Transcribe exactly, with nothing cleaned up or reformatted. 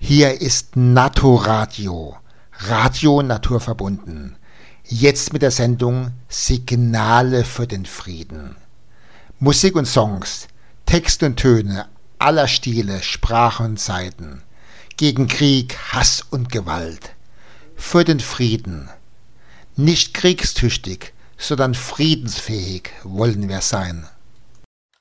Hier ist Naturradio, Radio naturverbunden. Jetzt mit der Sendung Signale für den Frieden. Musik und Songs, Text und Töne aller Stile, Sprachen und Zeiten. Gegen Krieg, Hass und Gewalt. Für den Frieden. Nicht kriegstüchtig, sondern friedensfähig wollen wir sein.